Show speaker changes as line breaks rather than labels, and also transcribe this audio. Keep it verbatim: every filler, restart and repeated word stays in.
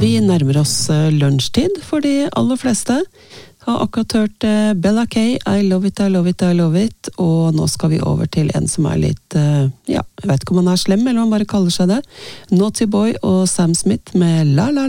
Vi nærmer oss lunsjtid for de aller fleste. Har akkurat hørt Bella K, I love it, I love it, I love it, og nå skal vi over til en som er litt, ja, jeg vet ikke om han er slem, eller om han bare kaller seg det. Naughty Boy og Sam Smith med La La La.